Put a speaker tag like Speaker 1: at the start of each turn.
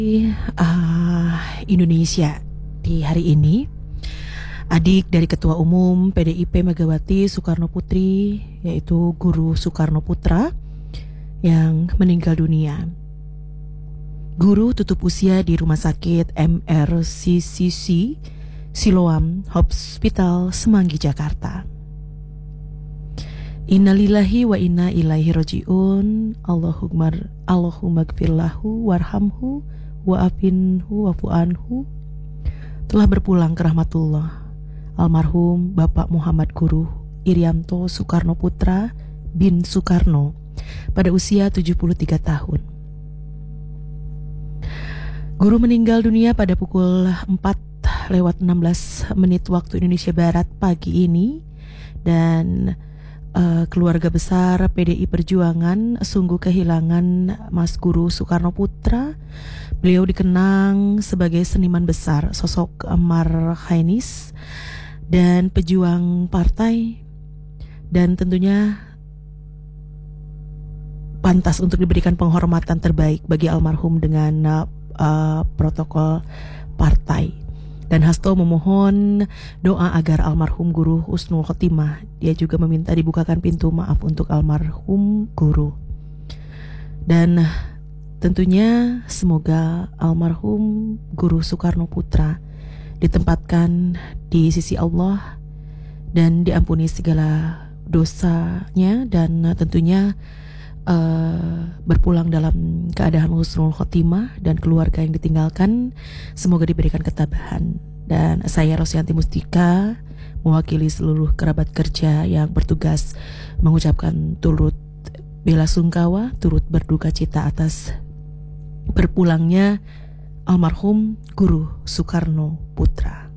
Speaker 1: Indonesia di hari ini, adik dari Ketua Umum PDIP Megawati Soekarno Putri, yaitu Guru Soekarno Putra, yang meninggal dunia. Guru tutup usia di Rumah Sakit MRCCC Siloam Hospital Semanggi, Jakarta. Innalillahi wa inna ilaihi rajiun. Allahumma gfirlahu warhamhu wa'afinhu wa'fu'anhu. Telah berpulang ke rahmatullah almarhum Bapak Muhammad Guru Irianto Soekarno Putra bin Soekarno pada usia 73 tahun. Guru meninggal dunia pada pukul 4:16 waktu Indonesia Barat pagi ini, dan keluarga besar PDI Perjuangan sungguh kehilangan Mas Guru Soekarno Putra. Beliau dikenang sebagai seniman besar, sosok marhainis dan pejuang partai, dan tentunya pantas untuk diberikan penghormatan terbaik bagi almarhum dengan protokol partai. Dan hasto memohon doa agar almarhum Guru husnul khotimah. Dia juga meminta dibukakan pintu maaf untuk almarhum Guru. Dan tentunya semoga almarhum Guru Soekarno Putra ditempatkan di sisi Allah dan diampuni segala dosanya, dan tentunya berpulang dalam keadaan husnul khotimah, dan keluarga yang ditinggalkan semoga diberikan ketabahan. Dan saya Rosyanti Mustika mewakili seluruh kerabat kerja yang bertugas mengucapkan turut bela sungkawa, turut berduka cita atas berpulangnya almarhum Guru Soekarno Putra.